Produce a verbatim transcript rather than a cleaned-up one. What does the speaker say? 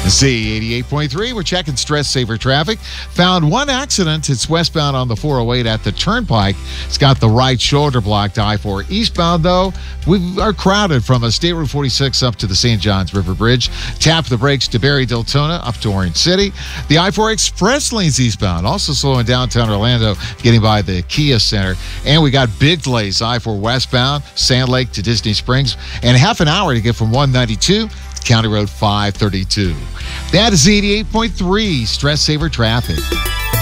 Z eighty-eight point three, we're checking stress saver traffic. Found one accident. It's westbound on the four oh eight at the Turnpike. It's got the right shoulder blocked. I four eastbound, though, we are crowded from a State Route forty-six up to the Saint Johns River Bridge. Tap the brakes to Barry Deltona up to Orange City. The I four express lanes eastbound, also slowing downtown Orlando, getting by the Kia Center. And we got big delays. I four westbound, Sand Lake to Disney Springs, and half an hour to get from one ninety-two to County Road five thirty-two. That is eighty-eight point three Stress Saver Traffic.